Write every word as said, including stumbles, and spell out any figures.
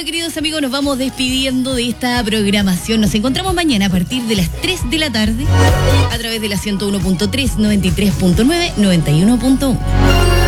Bueno, queridos amigos, nos vamos despidiendo de esta programación. Nos encontramos mañana a partir de las tres de la tarde a través de la ciento uno punto tres, noventa y tres punto nueve, noventa y uno punto uno.